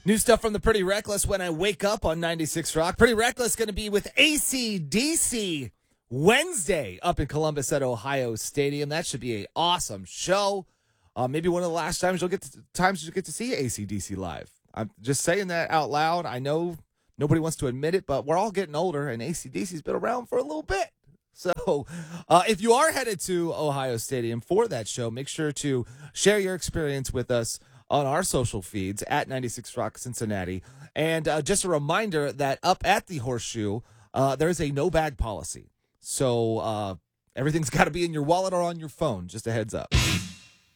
New stuff from the Pretty Reckless when I wake up on 96 Rock. Pretty Reckless going to be with AC/DC Wednesday up in Columbus at Ohio Stadium. That should be an awesome show. Maybe one of the last times you'll get to see AC/DC live. I'm just saying that out loud. I know nobody wants to admit it, but we're all getting older, and AC/DC's been around for a little bit. So if you are headed to Ohio Stadium for that show, make sure to share your experience with us on our social feeds at 96 Rock Cincinnati. And just a reminder that up at the Horseshoe, there's a no-bag policy. So everything's got to be in your wallet or on your phone. Just a heads up.